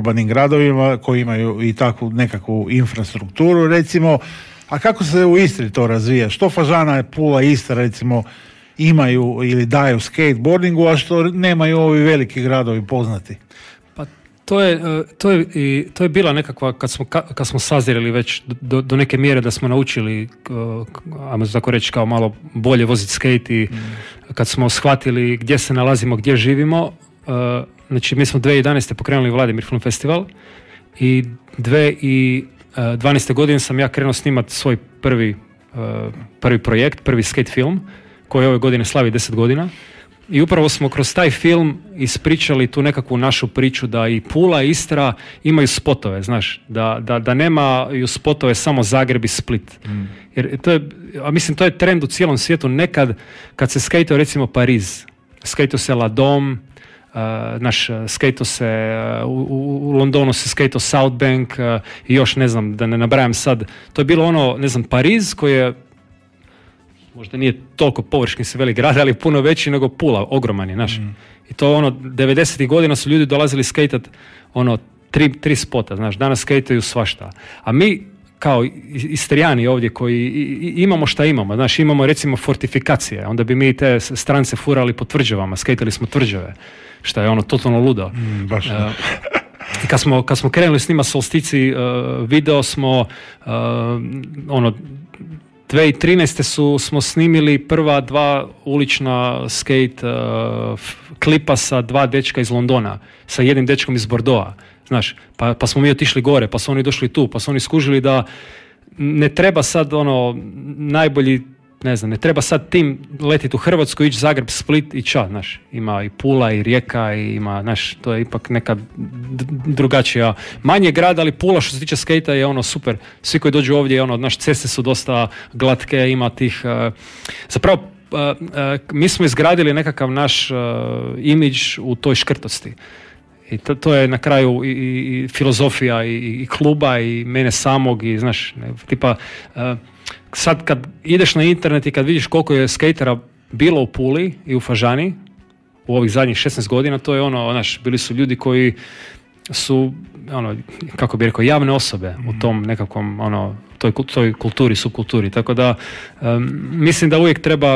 urbanim gradovima koji imaju i takvu nekakvu infrastrukturu, recimo. A kako se u Istri to razvija? Što Fažana, Pula, Istra, recimo, imaju ili daju skateboardingu, a što nemaju ovi veliki gradovi poznati? Pa to je bila nekakva, kad smo sazreli već do neke mjere da smo naučili, ajmo tako reći, kao malo bolje voziti skate i kad smo shvatili gdje se nalazimo, gdje živimo, znači mi smo 2011. pokrenuli Vladimir Film Festival i 2012. godine sam ja krenuo snimati svoj prvi projekt, prvi skate film, koji ove godine slavi 10 godina. I upravo smo kroz taj film ispričali tu nekakvu našu priču da i Pula i Istra imaju spotove, znaš, da nemaju spotove samo Zagreb i Split. Jer to je trend u cijelom svijetu. Nekad kad se skejtao recimo Pariz, skejtao se La Dome, skejtao se u Londonu se skejtao South Bank i još ne znam, da ne nabrajam sad. To je bilo ono, ne znam, Pariz koji je možda nije toliko površinski velik grad, ali puno veći nego Pula, ogroman je, znaš. I to 90-ih godina su ljudi dolazili skejtat tri spota, znaš, danas skejtaju svašta. A mi kao Istrijani ovdje koji imamo šta imamo, znaš, imamo recimo fortifikacije, onda bi mi te strance furali po tvrđavama, skejtali smo tvrđave, što je totalno ludo. Baš I kad smo krenuli snima Solstici, video smo 2013. smo snimili prva 2 ulična skate klipa sa 2 dečka iz Londona, sa jednim dečkom iz Bordeauxa, znaš, pa smo mi otišli gore, pa su oni došli tu, pa su oni skužili da ne treba sad najbolji, ne znam, ne treba sad tim letiti u Hrvatsku, ići Zagreb, Split i ča, znaš, ima i Pula i Rijeka i ima, znaš, to je ipak neka drugačija, manje grad, ali Pula što se tiče skejta je super, svi koji dođu ovdje, znaš, ceste su dosta glatke, ima tih, zapravo mi smo izgradili nekakav naš imidž u toj škrtosti. I to je na kraju i filozofija i kluba i mene samog i, znaš, tipa, sad kad ideš na internet i kad vidiš koliko je skejtera bilo u Puli i u Fažani u ovih zadnjih 16 godina, to je znaš, bili su ljudi koji su, kako bi rekao, javne osobe u tom nekakvom, toj kulturi, subkulturi. Tako da, mislim da uvijek treba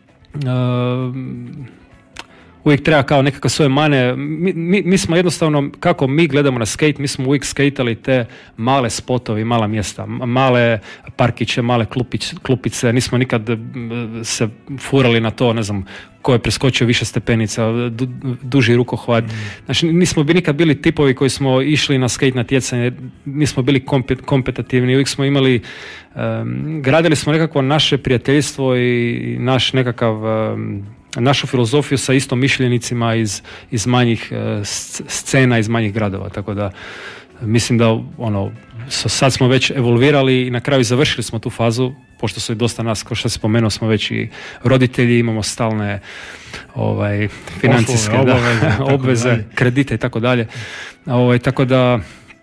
kao nekakve svoje mane. Mi smo jednostavno, kako mi gledamo na skate, mi smo uvijek skateali te male spotovi, mala mjesta, male parkiće, male klupice, nismo nikad se furali na to, ne znam, ko je preskočio više stepenica, duži rukohvat. Znači, nismo nikad bili tipovi koji smo išli na skate natjecanje, nismo bili kompetitivni, uvijek smo imali, gradili smo nekakvo naše prijateljstvo i naš nekakav našu filozofiju sa istomišljenicima iz manjih scena, iz manjih gradova, tako da mislim da sad smo već evolvirali i na kraju završili smo tu fazu, pošto su i dosta nas, kao što se spomenuo, smo već i roditelji, imamo stalne financijske obveze, kredite i tako dalje. Tako da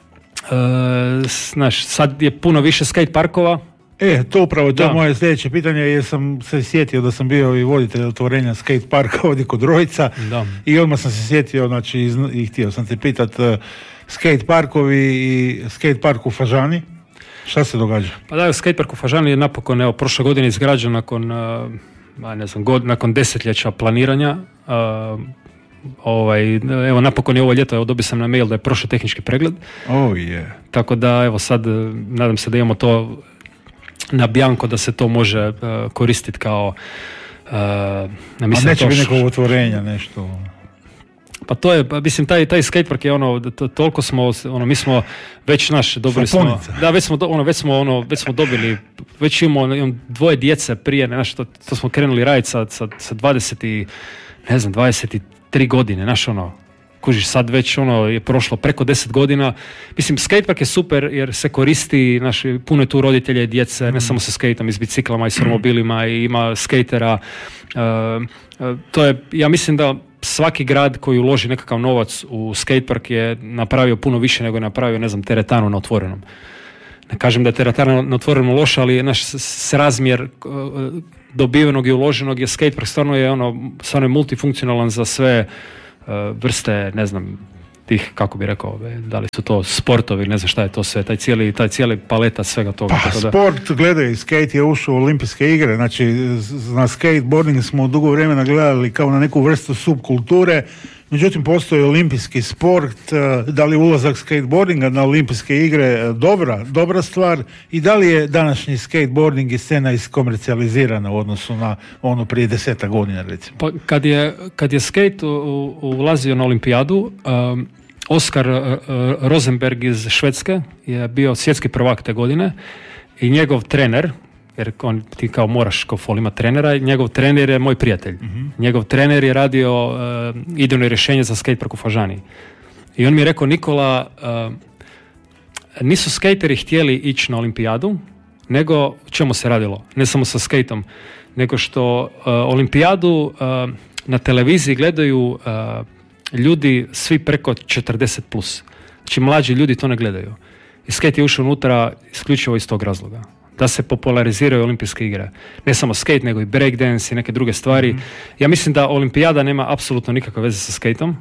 znaš, sad je puno više skate parkova. To upravo, to je moje sljedeće pitanje, jer sam se sjetio da sam bio i voditelj otvorenja skate parka ovdje kod Rojca i odmah sam se sjetio, znači, i htio sam te pitat, skate parkovi i skate park u Fažani, šta se događa? Pa da, skate park u Fažani je napokon, prošle godine izgrađen nakon desetljeća planiranja. Napokon je ovo ljeto, dobio sam na mail da je prošao tehnički pregled. Tako da, sad nadam se da imamo to na bjanko, da se to može koristiti kao mislim, a neće biti nekog otvorenja, nešto? Pa to je, mislim, taj skatepark je toliko smo, mi smo već dobili smo, da, već smo dobili, već imamo 2 djece prije, to smo krenuli raditi sa 23 godine, kužiš, sad već je prošlo preko 10 godina. Mislim, skatepark je super jer se koristi, puno je tu roditelja i djece, ne samo sa skateom, i s biciklama i s romobilima, i ima skatera. To je, ja mislim da svaki grad koji uloži nekakav novac u skatepark je napravio puno više nego je napravio, ne znam, teretanu na otvorenom. Ne kažem da je teretana na otvorenom loša, ali naš srazmjer dobivenog i uloženog je skatepark stvarno je multifunkcionalan za sve vrste, ne znam, tih, kako bi rekao, da li su to sportovi, ne znam šta je to sve, taj cijeli paleta svega toga. Pa sport, gledaj, skate je ušao u olimpijske igre, znači na skateboarding smo dugo vremena gledali kao na neku vrstu subkulture, međutim postoji olimpijski sport, da li ulazak skateboardinga na olimpijske igre dobra stvar i da li je današnji skateboarding i scena iskomercijalizirana u odnosu na ono prije 10 godina recimo? Pa kad je skate ulazio na olimpijadu, Oskar Rosenberg iz Švedske je bio svjetski prvak te godine i njegov trener, jer ti kao moraš kao fol ima trenera, njegov trener je moj prijatelj. Mm-hmm. Njegov trener je radio idejno rješenje za skate park u Fažani. I on mi je rekao, Nikola, nisu skateri htjeli ići na olimpijadu, nego čemu se radilo? Ne samo sa skateom, nego što olimpijadu na televiziji gledaju ljudi svi preko 40 plus. Znači mlađi ljudi to ne gledaju. I skate je ušao unutra isključivo iz tog razloga. Da se populariziraju olimpijske igre. Ne samo skate, nego i breakdance i neke druge stvari. Mm-hmm. Ja mislim da olimpijada nema apsolutno nikakve veze sa skateom.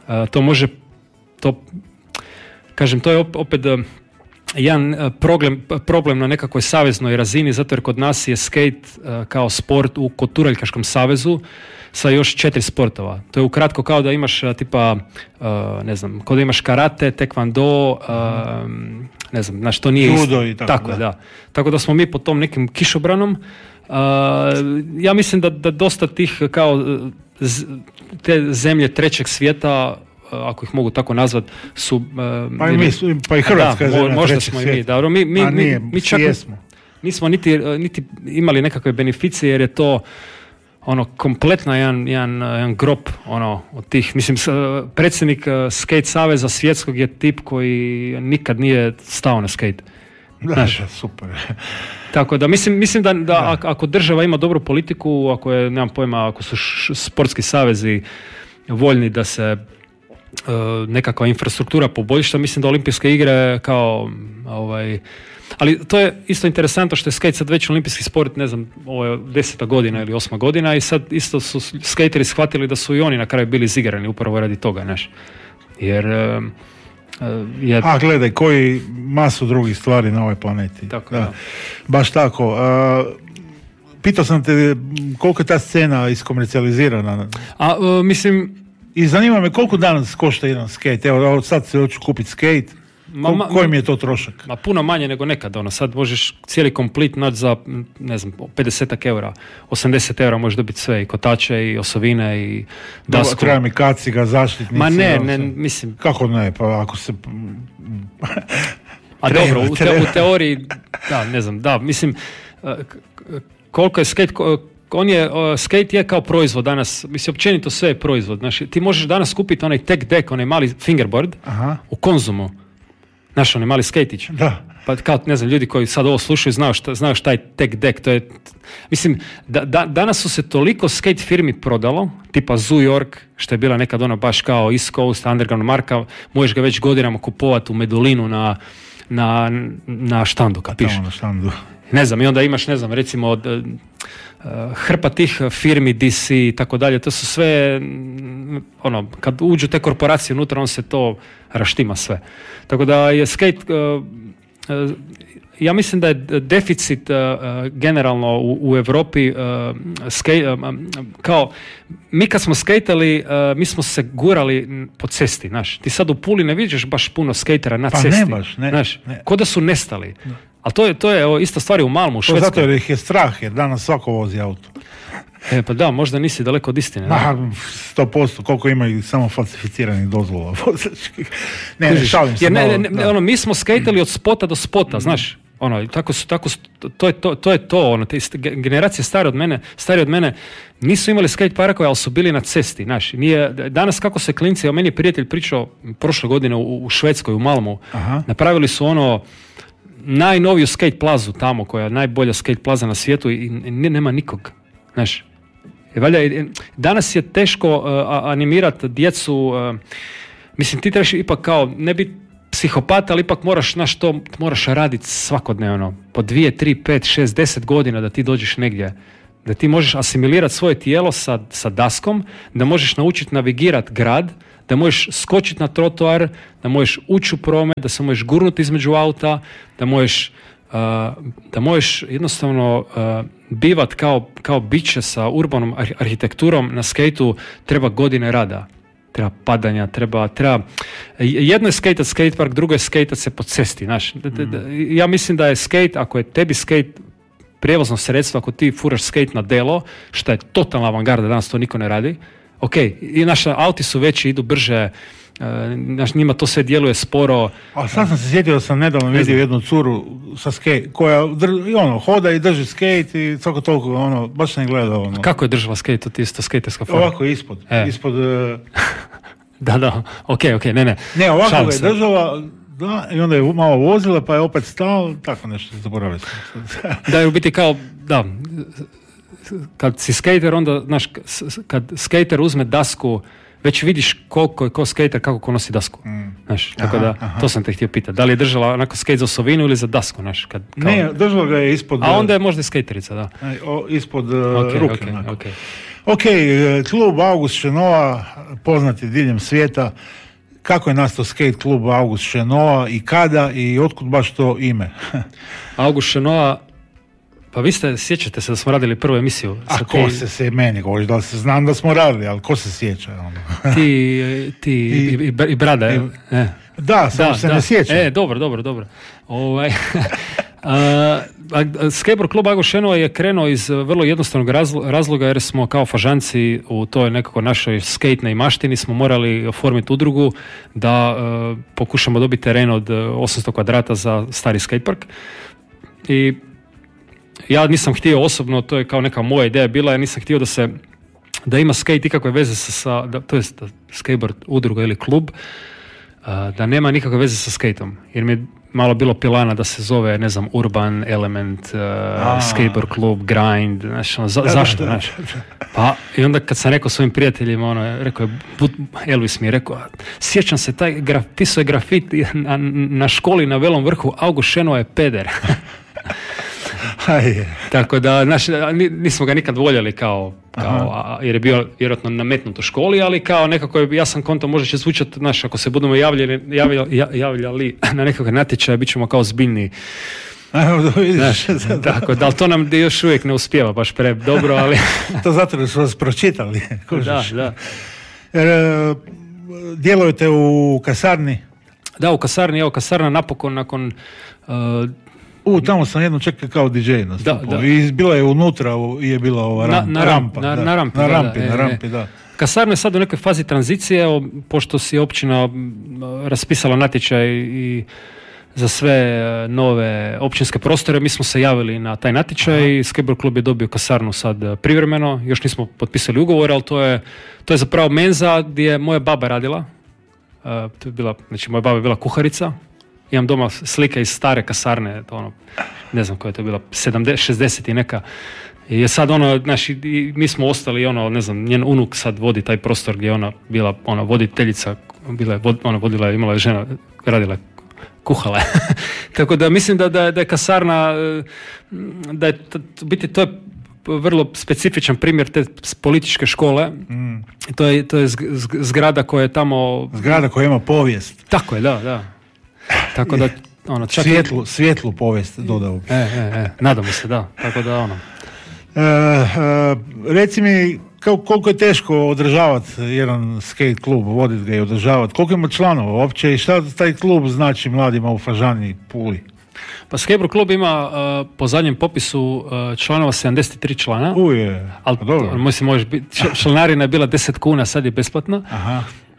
To je opet jedan problem na nekakvoj saveznoj razini, zato jer kod nas je skate kao sport u Koturaljaškom savezu sa još 4 sportova. To je ukratko kao da imaš tipa, ne znam, kao da imaš karate, tekvando, ne znam, znači to nije judo i tako. Da. Tako da smo mi pod tom nekim kišobranom. Ja mislim da dosta tih kao te zemlje trećeg svijeta, ako ih mogu tako nazvat, su... pa i Hrvatska je zemlja možda trećeg smo svijeta. I mi, dobro. Mi čak nismo niti imali nekakve beneficije, jer je to kompletno jedan grob od tih, mislim, predsjednik skate saveza svjetskog je tip koji nikad nije stao na skate. Da, super. Tako da mislim da ako država ima dobru politiku, ako je, nemam pojma, ako su sportski savezi voljni da se nekakva infrastruktura poboljša, mislim da olimpijske igre kao ali to je isto interesantno što je skate sad već olimpijski sport, ne znam, ovo je 10. godina ili 8. godina i sad isto su skateri shvatili da su i oni na kraju bili izigrani upravo radi toga, znaš. Jer gledaj, koji masu drugih stvari na ovoj planeti. Tako, da. Baš tako. Pitao sam te koliko je ta scena iskomercijalizirana. Mislim... I zanima me koliko danas košta jedan skate. Evo, sad se hoću kupiti skate. Koji mi je to trošak? Puno manje nego nekad. Sad možeš cijeli komplet naći za, ne znam, 50 eura. 80 eura možeš dobiti sve. I kotače, i osovine, i dasku. Treba mi kaciga, zaštitnici. Ma ne, mislim... Kako ne? Pa ako se... dobro, u teoriji, da, ne znam, da, mislim, koliko je skate... skate je kao proizvod danas, mislim, općenito sve je proizvod. Znači, ti možeš danas kupiti onaj tech deck, onaj mali fingerboard, u Konzumu. Znaš, onaj mali skejtić. Da. Pa kao, ne znam, ljudi koji sad ovo slušaju znaju šta je tech deck. To je, mislim, danas su se toliko skate firmi prodalo, tipa Zoo York, što je bila nekad baš kao East Coast, underground marka, možeš ga već godinama kupovati u Medulinu na štandu, kad piše. Na štandu. Ne znam, i onda imaš, ne znam, recimo od hrpa tih firmi DC i tako dalje, to su sve kad uđu te korporacije unutra, on se to raštima sve. Tako da je skate ja mislim da je deficit generalno u Europi kao mi kad smo skejtali, mi smo se gurali po cesti, znaš. Ti sad u Puli ne vidiš baš puno skejtera na cesti. Pa ne baš, ne. Znaš, ko da su nestali. Ne. Ali to je ista stvar u Malmu, u Švedskoj. Zato jer ih je strah, jer danas svako vozi auto. Pa da, možda nisi daleko od istine. 100%, koliko imaju samo falsificiranih dozvola vozačkih. Ne, šalim se malo. Mi smo skejtali od spota do spota, znaš. To je to. Generacije starije od mene nisu imali skate parkove, ali su bili na cesti. Znaš. Danas kako se klinci, meni je prijatelj pričao prošle godine u Švedskoj, u Malmu, napravili su najnoviju skate plazu tamo, koja je najbolja skate plaza na svijetu i nema nikog. Znaš. Danas je teško animirati djecu, mislim ti trebaš ipak kao ne biti psihopat, ali ipak moraš raditi svakodnevno po 2, 3, 5, 6, 10 godina da ti dođeš negdje, da ti možeš asimilirati svoje tijelo sa daskom, da možeš naučiti navigirati grad, da možeš skočiti na trotoar, da možeš ući u promet, da se možeš gurnuti između auta, da možeš jednostavno bivat kao biće sa urbanom arhitekturom na skejtu treba godine rada. Treba padanja, treba... Jedno je skejtat skatepark, drugo je skejtat se po cesti, znaš. Ja mislim da je skejt, ako je tebi skejt prijevozno sredstvo, ako ti furaš skejt na delo, što je totalna avangarda, danas to niko ne radi, ok, i naši auti su veći, idu brže, njima to sve djeluje sporo. A sad sam se sjetio da sam nedavno vidio jednu curu sa skejt, koja hoda i drži skejt i svako toliko, baš ne gleda. A kako je držala skejt, to ti isto skejterska fora? Ovako ispod. Da, ok, ne. Ne, ovako je držala, da, i onda je malo vozila, pa je opet stala, tako nešto zaboravio sam. Da je u biti kao, da, kad si skejter, onda, znaš, kad skejter uzme dasku, već vidiš koliko je ko skejter, kako nosi dasku. Znaš, tako to sam te htio pitati. Da li je držala onako skejt za osovinu ili za dasku, znaš? Ne, držala ga je ispod... A onda je možda i skejterica, da. Ispod ruke. Ok, klub August Šenoa, poznati diljem svijeta. Kako je nastao skate klub August Šenoa i kada i otkud baš to ime? August Šenoa, pa vi sjećate se da smo radili prvu emisiju. A ko se meni govoriš, da se znam da smo radili, ali ko se sjeća? Ti i Brada. Da, samo se ne sjećam. Dobro. Skateboard klub August Šenoa je krenuo iz vrlo jednostavnog razloga jer smo kao Fažanci u toj nekako našoj skejtnoj maštini smo morali oformiti udrugu da pokušamo dobiti teren od 800 kvadrata za stari skatepark. I ja nisam htio osobno, to je kao neka moja ideja bila, ja nisam htio da ima skate ikakve veze to jest skateboard udruga ili klub, da nema nikakve veze sa skateom, jer mi je malo bilo pilana da se zove, ne znam, Urban Element, Skateboard klub, Grind, znaš, zašto, znaš? Pa, i onda kad sam rekao svojim prijateljima, rekao je, Elvis mi je rekao, sjećam se, pisao je grafit na školi na Velom vrhu, August Šenoa je peder. Tako da, znaš, nismo ga nikad voljeli kao jer je bio vjerojatno nametnut u školi, ali kao nekako ja sam konto možda će zvučati, znaš, ako se budemo javljali na nekakve natječaje, bit ćemo kao zbiljni. Znaš, tako da, ali to nam još uvijek ne uspijeva baš dobro, ali... To zato da su vas pročitali. Da. Djelujete u kasarni? Da, u kasarni, kasarna napokon nakon... Tamo sam jedno čekao kao DJ nastupao. I bila je unutra, je bila ova rampa. Na rampi, da. Kasarna je sad u nekoj fazi tranzicije, pošto si općina raspisala natječaj i za sve nove općinske prostore, mi smo se javili na taj natječaj i Skateboard klub je dobio kasarnu sad privremeno, još nismo potpisali ugovor, ali to je zapravo menza gdje je moja baba radila. To je bila, znači moja baba je bila kuharica. Imam doma slike iz stare kasarne, ne znam koja je to bila, 60 i neka. I sad znači, mi smo ostali, ne znam, njen unuk sad vodi taj prostor gdje je ona bila, voditeljica, vodila je, imala je žena, radila, kuhala. Tako da mislim da je kasarna, da je, biti to je vrlo specifičan primjer te političke škole. To je zgrada koja je tamo... Zgrada koja ima povijest. Tako je, da. Tako da, čak svjetlu povijest dodao. Nadamo se, da. Tako da, reci mi, koliko je teško održavati jedan skate klub, voditi ga i održavati? Koliko ima članova uopće i šta taj klub znači mladima u Fažani i Puli? Pa Skateboard klub ima po zadnjem popisu članova 73 člana. Ali možeš biti, članarina je bila 10 kuna, sad je besplatna. Aha.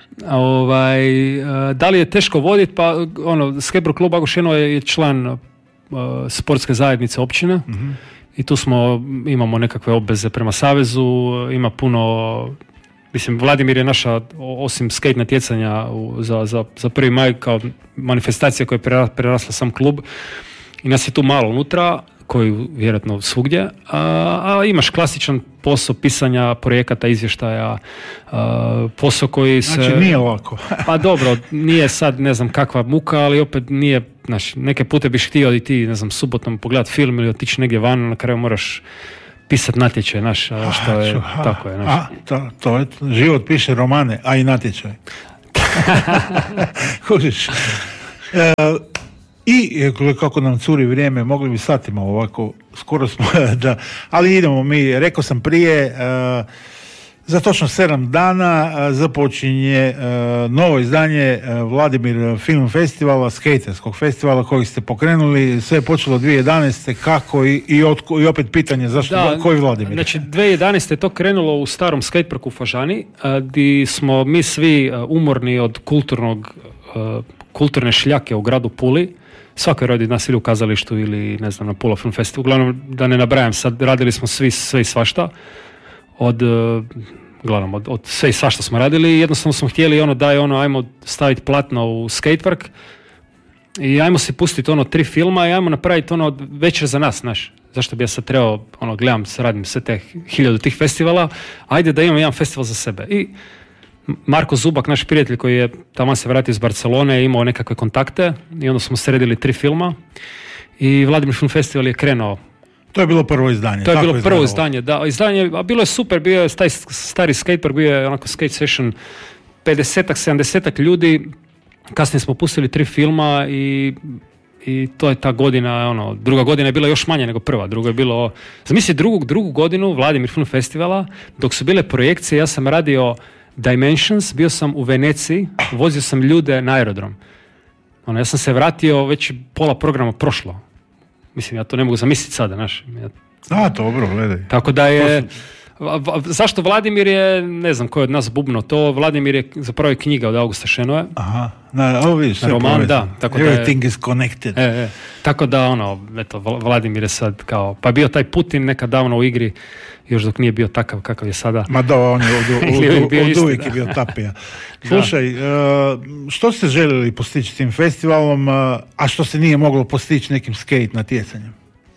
Da li je teško voditi? Pa Skateboard klub August Šenoa je član sportske zajednice općine. I tu imamo nekakve obveze prema savezu, ima puno, mislim, Vladimir je naša, osim skate natjecanja za 1. maj kao manifestacija koja je prerasla sam klub i nas je tu malo unutra, koji vjerojatno svugdje, a imaš klasičan posao pisanja projekata, izvještaja, posao koji se... Znači nije lako. Pa dobro, nije sad ne znam kakva muka, ali opet nije, znači neke pute biš htio i ti, ne znam, subotom pogledat film ili otići negdje van, na kraju moraš pisat natječaj, što je, tako je. To je, život piše romane, a i natječaj. Kužiš. I kako nam curi vrijeme, mogli bi satima ovako, skoro smo, da, ali idemo mi, rekao sam prije, za točno 7 dana započinje novo izdanje Vladimir Film Festivala, skaterskog festivala koji ste pokrenuli. Sve je počelo 2011. Kako i opet pitanje zašto, koji Vladimir? Znači 2011. je to krenulo u starom skateparku u Fažani, gdje smo mi svi umorni od kulturne šljake u gradu Puli. Svaki rodi nas ili u kazalištu ili ne znam na Pula Film Festivalu. Uglavnom da ne nabrajam sad, radili smo svi sve i svašta. Od sve i svašta smo radili i jednostavno smo htjeli ajmo staviti platno u skatepark i ajmo si pustiti 3 filma i ajmo napraviti večer za nas, znaš. Zašto bi ja sad trebao, gledam, radim sve te 1000 tih festivala, ajde da imam jedan festival za sebe. I Marko Zubak, naš prijatelj koji je tamo se vratio iz Barcelone, imao nekakve kontakte i onda smo sredili 3 filma i Vladimir Film Festival je krenuo. To je bilo prvo izdanje. To je bilo prvo izdanje, da. Izdanje, a bilo je super, bio je taj stari skatepark, bio je onako skate session, 50-ak, 70-ak ljudi, kasnije smo pustili 3 filma i to je ta godina, druga godina je bila još manje nego prva, druga je bilo, zamisli drugu godinu Vladimir Film Festivala, dok su bile projekcije, ja sam radio Dimensions, bio sam u Veneciji, vozio sam ljude na aerodrom. Ja sam se vratio, već pola programa prošlo. Mislim, ja to ne mogu zamisliti sada, znaš. Dobro, gledaj. Tako da je... Zašto Vladimir je, ne znam ko je od nas bubno to, Vladimir je zapravo je knjiga od Augusta Šenoe. Aha, vidiš, sve roman, povezano. Da. Tako everything is connected. Tako da, Vladimir je sad kao... Pa bio taj Putin nekad davno u igri, još dok nije bio takav kakav je sada. Ma da, on je od uvijek je bio tapija. Slušaj, što ste željeli postići tim festivalom, a što se nije moglo postići nekim skate natjecanjem?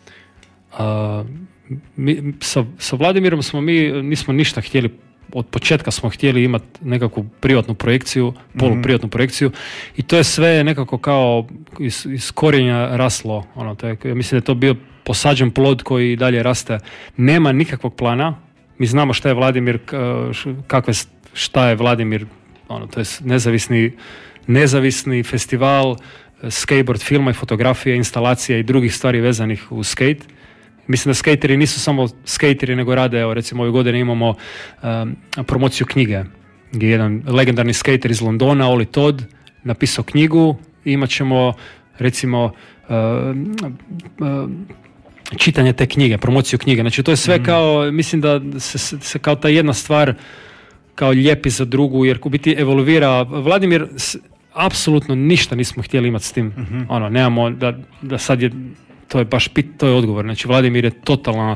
Sa Vladimirom nismo ništa htjeli, od početka smo htjeli imati nekakvu privatnu projekciju, poluprivatnu projekciju i to je sve nekako kao iz korijenja raslo. Ja mislim da je to bio posađen plod koji dalje raste. Nema nikakvog plana. Mi znamo šta je Vladimir, šta je Vladimir, to je nezavisni festival skateboard filma i fotografije, instalacija i drugih stvari vezanih u skate. Mislim da skateri nisu samo skateri, nego rade, recimo ove godine imamo promociju knjige, gdje je jedan legendarni skater iz Londona, Oli Todd, napisao knjigu i imat ćemo, recimo, čitanje te knjige, promociju knjige. Znači to je sve kao, mislim da se kao ta jedna stvar kao lijepi za drugu, jer u biti evoluira. Vladimir, apsolutno ništa nismo htjeli imati s tim. Nemamo, da sad je, to je baš to je odgovor. Znači Vladimir je totalno,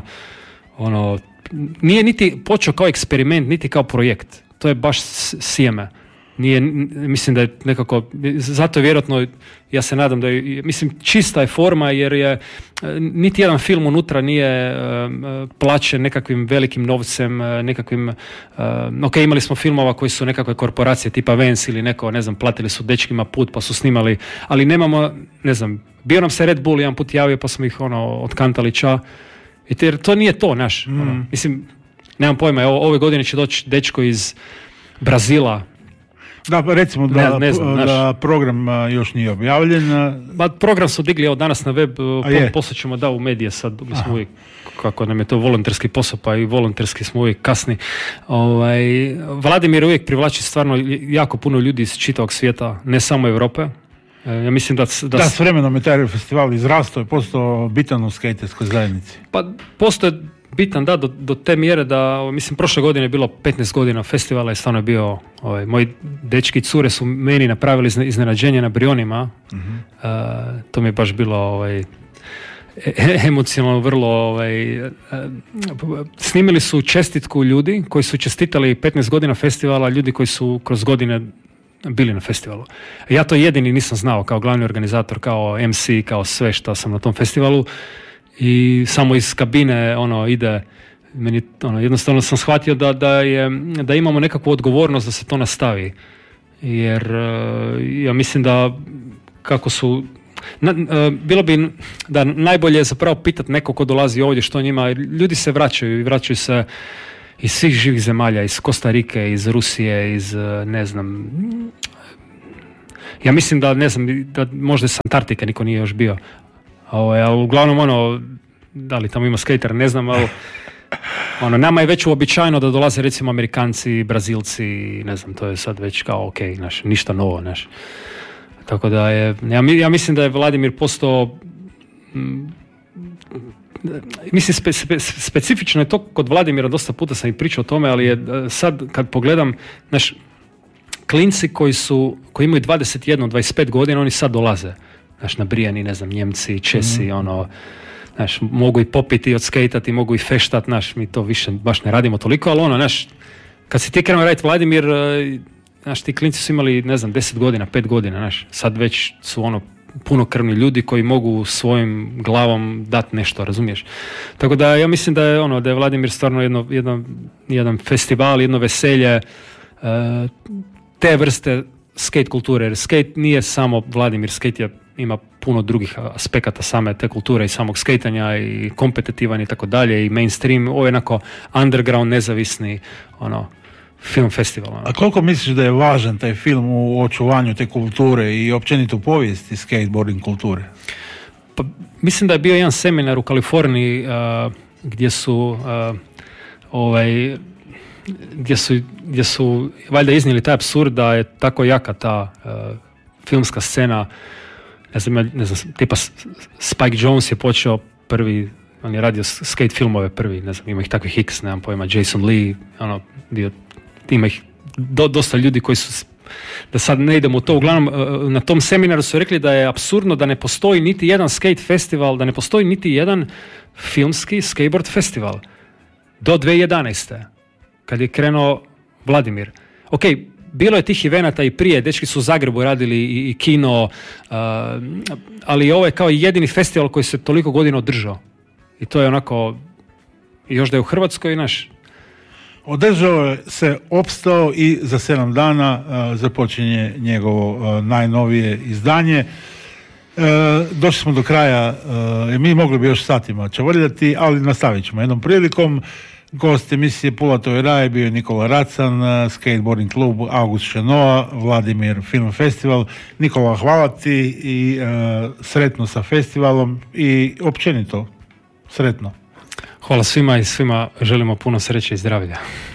nije niti počeo kao eksperiment, niti kao projekt. To je baš sjeme. Nije, mislim da je nekako, zato je vjerojatno, ja se nadam da je, mislim, čista je forma jer je, niti jedan film unutra nije plaćen nekakvim velikim novcem, nekakvim, imali smo filmova koji su nekakve korporacije tipa Vance ili neko, ne znam, platili su dečkima put pa su snimali, ali nemamo, ne znam, bio nam se Red Bull jedan put javio pa smo ih otkantali ča, jer to nije to, naš, mislim, nemam pojma, ove godine će doći dečko iz Brazila. Da, recimo da program još nije objavljen. Program su digli danas na web, poslat ćemo u medije sad, mi smo uvijek, kako nam je to volonterski posao, pa i volonterski smo uvijek kasni. Vladimir uvijek privlači stvarno jako puno ljudi iz čitavog svijeta, ne samo Europe. Ja mislim da s vremenom je taj festival izrastao i postao bitan u skaterskoj zajednici. Pa postoje bitan, da, do te mjere da, mislim, prošle godine je bilo 15 godina festivala i stvarno je bio, moji dečki i cure su meni napravili iznenađenje na Brionima. To mi je baš bilo emocionalno vrlo, snimili su čestitku ljudi koji su čestitali 15 godina festivala, ljudi koji su kroz godine bili na festivalu. Ja to jedini nisam znao kao glavni organizator, kao MC, kao sve što sam na tom festivalu. I samo iz kabine ide meni, jednostavno sam shvatio da imamo nekakvu odgovornost da se to nastavi, jer ja mislim da kako su bilo bi da najbolje je zapravo pitati neko ko dolazi ovdje što njima, ljudi se vraćaju i vraćaju se iz svih živih zemalja, iz Kosta Rike, iz Rusije, iz ne znam, Ja mislim da, ne znam, da možda s Antarktike niko nije još bio. Ali uglavnom, da li tamo ima skater, ne znam, ali nama je već uobičajeno da dolaze recimo Amerikanci, Brazilci, ne znam, to je sad već kao ok, ništa novo, Tako da ja mislim da je Vladimir postao, mislim specifično je to kod Vladimira, dosta puta sam i pričao o tome, ali je sad kad pogledam, klinci koji imaju 21, 25 godina, oni sad dolaze, nabrijani, ne znam, Njemci, Česi, mogu i popiti i odskejtati, mogu i feštat, mi to više baš ne radimo toliko, ali kad si ti krenuo raditi Vladimir, ti klinci su imali, ne znam, 10 godina, 5 godina, sad već su punokrvni ljudi koji mogu svojim glavom dati nešto, razumiješ? Tako da ja mislim da je da je Vladimir stvarno jedan festival, jedno veselje te vrste skate kulture, jer skate nije samo Vladimir, skate ima puno drugih aspekata same te kulture i samog skejtanja i kompetitivan i tako dalje i mainstream, ovo je onako underground, nezavisni film festival. A koliko misliš da je važan taj film u očuvanju te kulture i općenito povijesti skateboarding kulture? Pa, mislim da je bio jedan seminar u Kaliforniji gdje su valjda iznijeli taj apsurd da je tako jaka ta filmska scena. Ne znam, tipa Spike Jonze je počeo prvi, on je radio skate filmove prvi, ne znam, ima ih takvih X, nemam pojma, Jason Lee, ima ih dosta ljudi koji su, da sad ne idemo u to, uglavnom na tom seminaru su rekli da je apsurdno da ne postoji niti jedan skate festival, da ne postoji niti jedan filmski skateboard festival do 2011. kad je krenuo Vladimir. Ok, bilo je tih evenata i prije, dečki su u Zagrebu radili i kino, ali ovo je kao jedini festival koji se toliko godina održao. I to je onako, još da je u Hrvatskoj, održao se, opstao i za 7 dana započinje njegovo najnovije izdanje. Došli smo do kraja, mi mogli bi još satima čavrljati, ali nastavit ćemo jednom prilikom. Gost emisije Pula toj raj bio je Nikola Racan, skateboarding klub August Šenoa, Vladimir Film Festival. Nikola, hvala ti i sretno sa festivalom i općenito sretno. Hvala svima i svima želimo puno sreće i zdravlja.